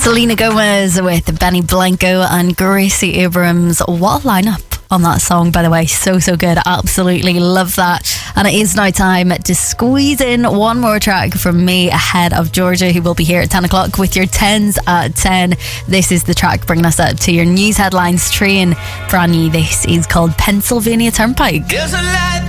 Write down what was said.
Selena Gomez with Benny Blanco and Gracie Abrams. What a lineup on that song, by the way. So good. Absolutely love that. And it is now time to squeeze in one more track from me ahead of Georgia, who will be here at 10 o'clock with your 10s at 10. This is the track bringing us up to your news headlines train. Brand new. This is called Pennsylvania Turnpike. There's a light